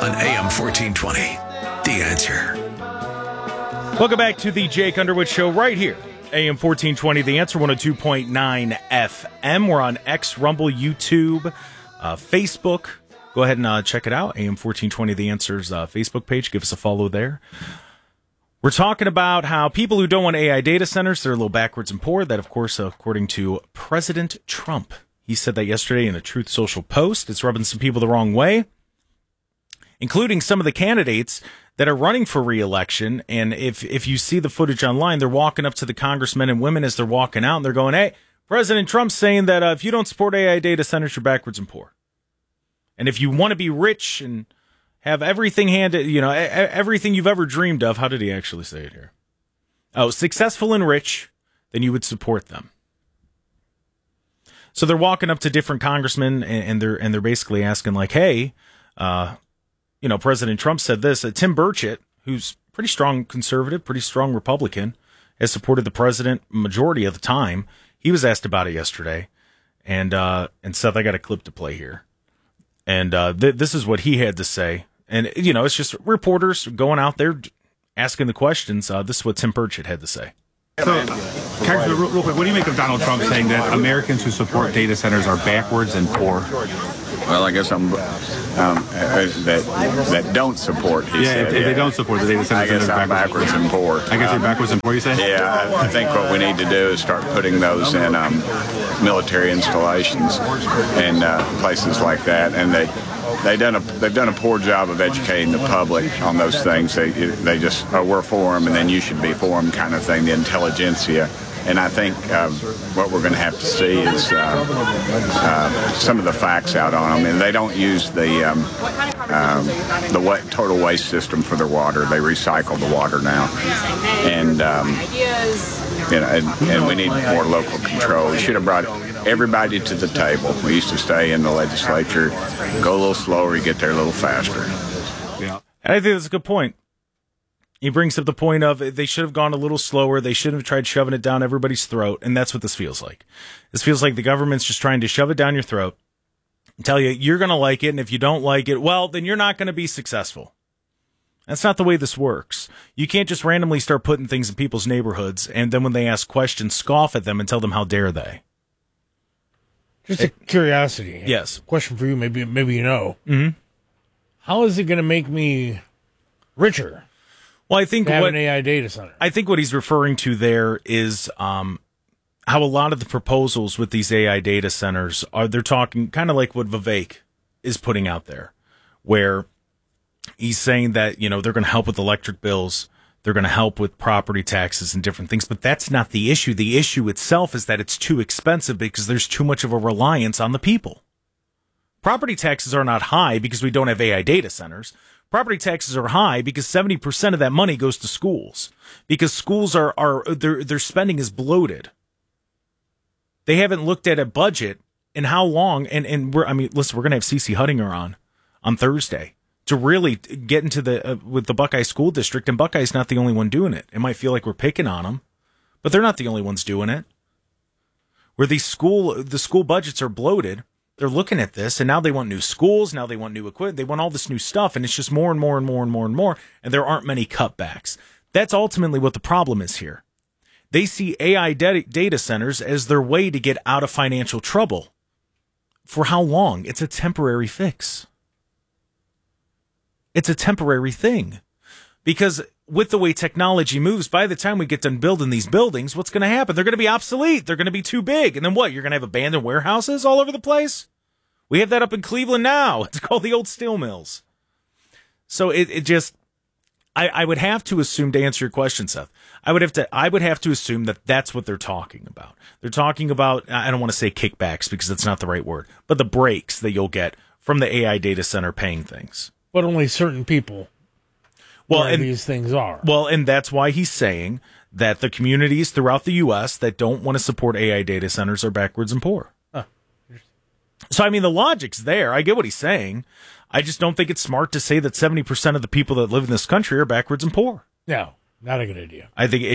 on AM 1420. The Answer. Welcome back to the Jake Underwood Show right here. AM 1420, The Answer, 102.9 FM. We're on X, Rumble, YouTube, Facebook. Go ahead and check it out. AM 1420, The Answer's Facebook page. Give us a follow there. We're talking about how people who don't want AI data centers, they're a little backwards and poor. That, of course, according to President Trump. He said that yesterday in a Truth Social post. It's rubbing some people the wrong way, including some of the candidates that are running for re-election. And if you see the footage online, they're walking up to the congressmen and women as they're walking out, and they're going, hey, President Trump's saying that if you don't support AI data centers, you're backwards and poor. And if you want to be rich and have everything handed, everything you've ever dreamed of, how did he actually say it here? Oh, successful and rich, then you would support them. So they're walking up to different congressmen and they're basically asking like, hey, President Trump said this. Tim Burchett, who's pretty strong conservative, pretty strong Republican, has supported the president majority of the time. He was asked about it yesterday. And Seth, I got a clip to play here. And this is what he had to say. And, it's just reporters going out there asking the questions. This is what Tim Burchett had to say. So, Congressman, real quick, what do you make of Donald Trump saying that Americans who support data centers are backwards and poor? Well, I guess I'm that don't support. He said. If they don't support the data centers, I guess I'm backwards and poor. I guess you're backwards and poor. You say? Yeah, I think what we need to do is start putting those in military installations and places like that, and they've done a poor job of educating the public on those things. They just we're for them, and then you should be for them, kind of thing. The intelligentsia. And I think what we're going to have to see is some of the facts out on them. And they don't use the total waste system for their water. They recycle the water now. And and we need more local control. We should have brought everybody to the table. We used to stay in the legislature, go a little slower, you get there a little faster. Yeah, and I think that's a good point. He brings up the point of they should have gone a little slower. They shouldn't have tried shoving it down everybody's throat. And that's what this feels like. This feels like the government's just trying to shove it down your throat and tell you you're going to like it. And if you don't like it, well, then you're not going to be successful. That's not the way this works. You can't just randomly start putting things in people's neighborhoods. And then when they ask questions, scoff at them and tell them how dare they. Just a curiosity. Yes. Question for you, maybe you know. Mm-hmm. How is it going to make me richer? Well, I think an AI data center. I think what he's referring to there is how a lot of the proposals with these AI data centers they're talking kind of like what Vivek is putting out there, where he's saying that, they're going to help with electric bills, they're going to help with property taxes and different things, but that's not the issue. The issue itself is that it's too expensive because there's too much of a reliance on the people. Property taxes are not high because we don't have AI data centers. Property taxes are high because 70% of that money goes to schools, because schools their spending is bloated. They haven't looked at a budget in how long, listen, we're going to have CeCe Huttinger on Thursday to really get into with the Buckeye School District, and Buckeye's not the only one doing it. It might feel like we're picking on them, but they're not the only ones doing it. Where the school budgets are bloated. They're looking at this, and now they want new schools, now they want new equipment, they want all this new stuff, and it's just more and more and more and more and more, and there aren't many cutbacks. That's ultimately what the problem is here. They see AI data centers as their way to get out of financial trouble. For how long? It's a temporary fix. It's a temporary thing. Because with the way technology moves, by the time we get done building these buildings, what's going to happen? They're going to be obsolete. They're going to be too big. And then what? You're going to have abandoned warehouses all over the place? We have that up in Cleveland now. It's called the old steel mills. So I would have to assume, to answer your question, Seth, I would have to assume that that's what they're talking about. They're talking about, I don't want to say kickbacks because that's not the right word, but the breaks that you'll get from the AI data center paying things. But only certain people. These things are. Well, and that's why he's saying that the communities throughout the U.S. that don't want to support AI data centers are backwards and poor. Huh. So, the logic's there. I get what he's saying. I just don't think it's smart to say that 70% of the people that live in this country are backwards and poor. No, not a good idea. I think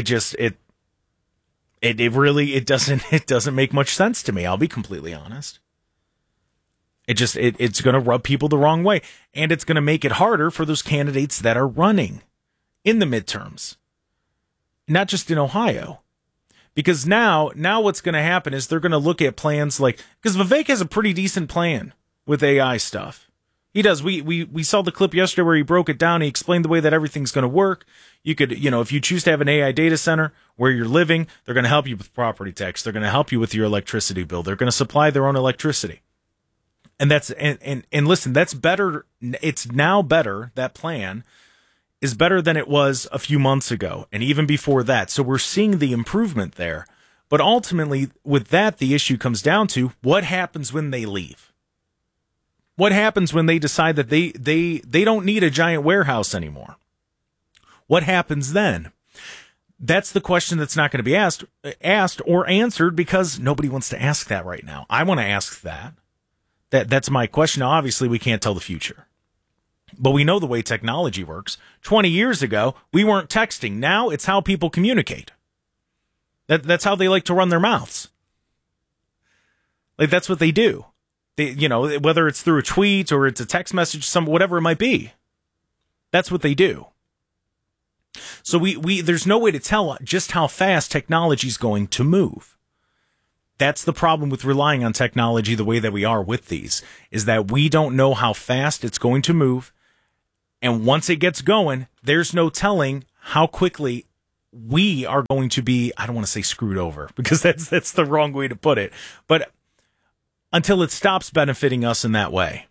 it really doesn't make much sense to me. I'll be completely honest. It's going to rub people the wrong way, and it's going to make it harder for those candidates that are running in the midterms, not just in Ohio. Because now what's going to happen is they're going to look at plans because Vivek has a pretty decent plan with AI stuff. He does. We saw the clip yesterday where he broke it down. He explained the way that everything's going to work. You could, if you choose to have an AI data center where you're living, they're going to help you with property tax. They're going to help you with your electricity bill. They're going to supply their own electricity. And and listen, that's better. It's now better. That plan is better than it was a few months ago and even before that. So we're seeing the improvement there. But ultimately, with that, the issue comes down to what happens when they leave. What happens when they decide that they don't need a giant warehouse anymore? What happens then? That's the question that's not going to be asked or answered because nobody wants to ask that right now. I want to ask that. That's my question. Now, obviously, we can't tell the future. But we know the way technology works. 20 years ago, we weren't texting. Now it's how people communicate. That's how they like to run their mouths. That's what they do. Whether it's through a tweet or it's a text message, whatever it might be. That's what they do. So there's no way to tell just how fast technology is going to move. That's the problem with relying on technology the way that we are with these, is that we don't know how fast it's going to move. And once it gets going, there's no telling how quickly we are going to be, I don't want to say screwed over, because that's the wrong way to put it, but until it stops benefiting us in that way.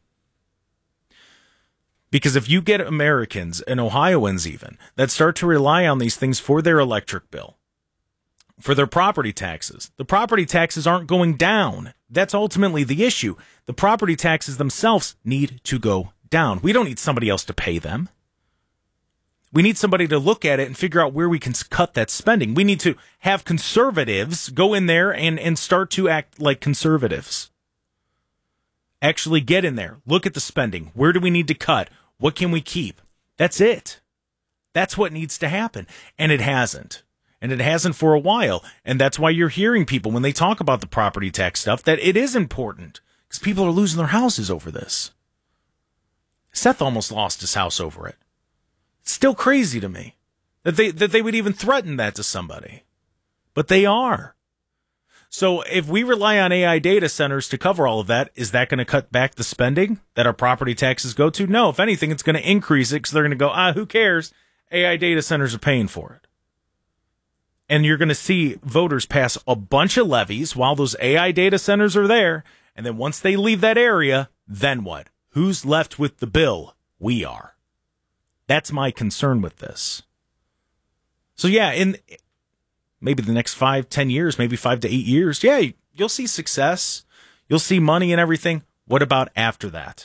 Because if you get Americans and Ohioans even that start to rely on these things for their electric bill, for their property taxes, the property taxes aren't going down. That's ultimately the issue. The property taxes themselves need to go down. We don't need somebody else to pay them. We need somebody to look at it and figure out where we can cut that spending. We need to have conservatives go in there and start to act like conservatives. Actually get in there. Look at the spending. Where do we need to cut? What can we keep? That's it. That's what needs to happen. And it hasn't. And it hasn't for a while. And that's why you're hearing people, when they talk about the property tax stuff, that it is important. Because people are losing their houses over this. Seth almost lost his house over it. It's still crazy to me that they would even threaten that to somebody. But they are. So if we rely on AI data centers to cover all of that, is that going to cut back the spending that our property taxes go to? No, if anything, it's going to increase it because they're going to go, who cares? AI data centers are paying for it. And you're going to see voters pass a bunch of levies while those AI data centers are there. And then once they leave that area, then what? Who's left with the bill? We are. That's my concern with this. So yeah, in maybe the next 5-10 years, maybe 5 to 8 years, yeah, you'll see success. You'll see money and everything. What about after that?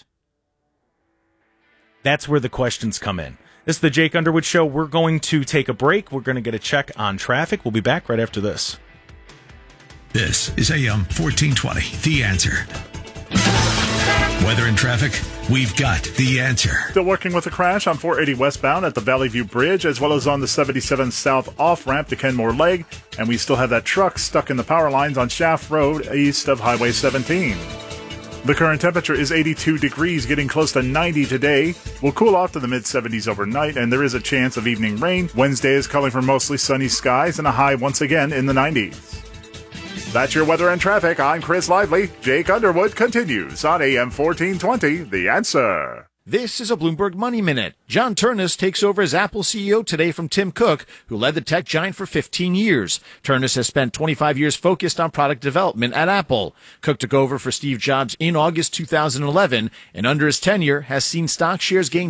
That's where the questions come in. This is the Jake Underwood Show. We're going to take a break. We're going to get a check on traffic. We'll be back right after this. This is AM 1420, The Answer. Weather and traffic, we've got the answer. Still working with a crash on 480 westbound at the Valley View Bridge, as well as on the 77 South off-ramp to Kenmore Lake. And we still have that truck stuck in the power lines on Shaft Road east of Highway 17. The current temperature is 82 degrees, getting close to 90 today. We'll cool off to the mid-70s overnight, and there is a chance of evening rain. Wednesday is calling for mostly sunny skies and a high once again in the 90s. That's your weather and traffic. I'm Chris Lively. Jake Underwood continues on AM 1420, The Answer. This is a Bloomberg Money Minute. John Ternus takes over as Apple CEO today from Tim Cook, who led the tech giant for 15 years. Ternus has spent 25 years focused on product development at Apple. Cook took over for Steve Jobs in August 2011, and under his tenure has seen stock shares gain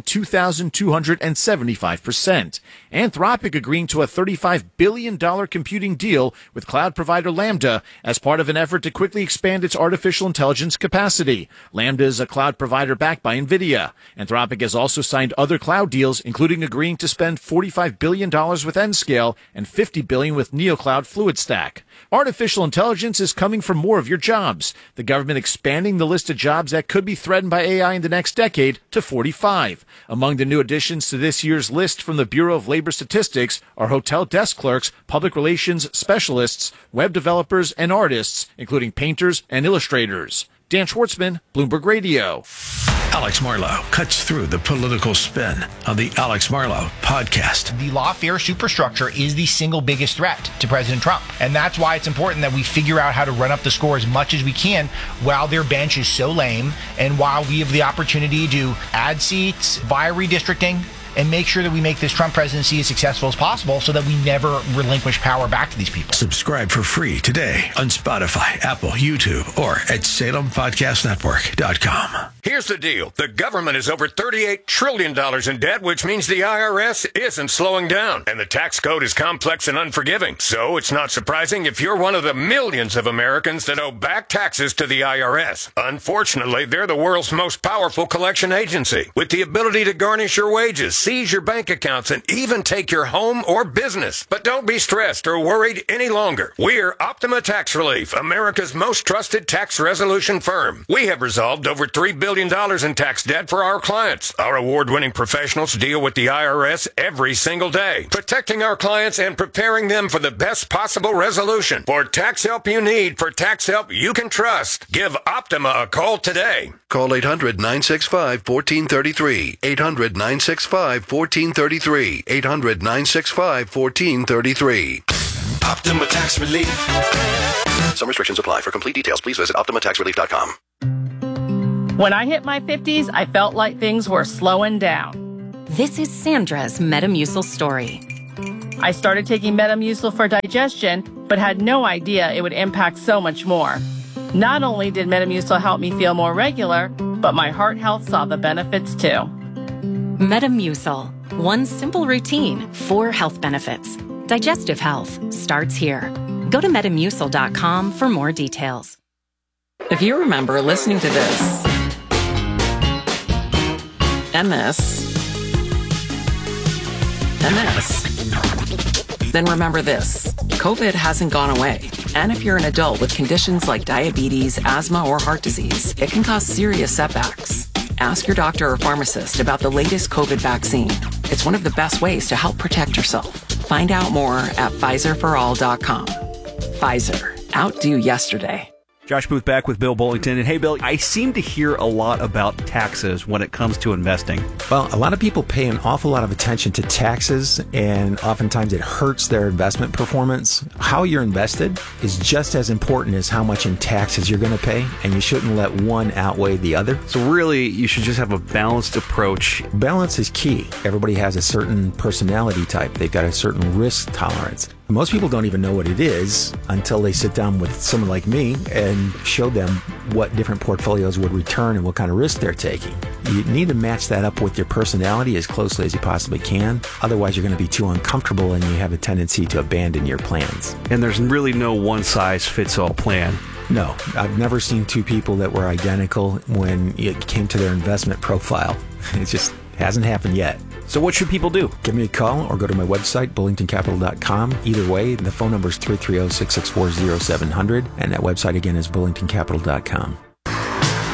2,275%. Anthropic agreeing to a $35 billion computing deal with cloud provider Lambda as part of an effort to quickly expand its artificial intelligence capacity. Lambda is a cloud provider backed by NVIDIA. Anthropic has also signed other cloud deals, including agreeing to spend $45 billion with Nscale and $50 billion with NeoCloud FluidStack. Artificial intelligence is coming for more of your jobs. The government expanding the list of jobs that could be threatened by AI in the next decade to 45. Among the new additions to this year's list from the Bureau of Labor Statistics are hotel desk clerks, public relations specialists, web developers, and artists, including painters and illustrators. Dan Schwartzman, Bloomberg Radio. Alex Marlow cuts through the political spin on the Alex Marlow podcast. The lawfare superstructure is the single biggest threat to President Trump. And that's why it's important that we figure out how to run up the score as much as we can while their bench is so lame and while we have the opportunity to add seats via redistricting and make sure that we make this Trump presidency as successful as possible so that we never relinquish power back to these people. Subscribe for free today on Spotify, Apple, YouTube, or at SalemPodcastNetwork.com. Here's the deal. The government is over $38 trillion in debt, which means the IRS isn't slowing down. And the tax code is complex and unforgiving. So it's not surprising if you're one of the millions of Americans that owe back taxes to the IRS. Unfortunately, they're the world's most powerful collection agency, with the ability to garnish your wages, seize your bank accounts, and even take your home or business. But don't be stressed or worried any longer. We're Optima Tax Relief, America's most trusted tax resolution firm. We have resolved over $3 billion in tax debt for our clients. Our award-winning professionals deal with the IRS every single day, protecting our clients and preparing them for the best possible resolution. For tax help you need, for tax help you can trust, give Optima a call today. Call 800-965-1433. 800-965-1433. 800-965-1433. Optima Tax Relief. Some restrictions apply. For complete details, please visit OptimaTaxRelief.com. When I hit my 50s, I felt like things were slowing down. This is Sandra's Metamucil story. I started taking Metamucil for digestion, but had no idea it would impact so much more. Not only did Metamucil help me feel more regular, but my heart health saw the benefits too. Metamucil. One simple routine, 4 health benefits. Digestive health starts here. Go to Metamucil.com for more details. If you remember listening to this, and this, and this, then remember this. COVID hasn't gone away. And if you're an adult with conditions like diabetes, asthma, or heart disease, it can cause serious setbacks. Ask your doctor or pharmacist about the latest COVID vaccine. It's one of the best ways to help protect yourself. Find out more at PfizerForAll.com. Pfizer. Outdo yesterday. Josh Booth back with Bill Bullington. And hey, Bill, I seem to hear a lot about taxes when it comes to investing. Well, a lot of people pay an awful lot of attention to taxes, and oftentimes it hurts their investment performance. How you're invested is just as important as how much in taxes you're going to pay, and you shouldn't let one outweigh the other. So really, you should just have a balanced approach. Balance is key. Everybody has a certain personality type. They've got a certain risk tolerance. Most people don't even know what it is until they sit down with someone like me and show them what different portfolios would return and what kind of risk they're taking. You need to match that up with your personality as closely as you possibly can. Otherwise, you're going to be too uncomfortable and you have a tendency to abandon your plans. And there's really no one-size-fits-all plan. No, I've never seen two people that were identical when it came to their investment profile. It just hasn't happened yet. So what should people do? Give me a call or go to my website, bullingtoncapital.com. Either way, the phone number is 330-664-0700, and that website again is bullingtoncapital.com.